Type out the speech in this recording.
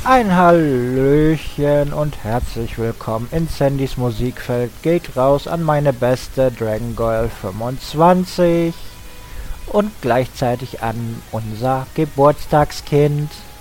Ein Hallöchen und herzlich willkommen in Sandys Musikfeld. Geht raus an meine beste Dragon Girl 25 und gleichzeitig an unser Geburtstagskind.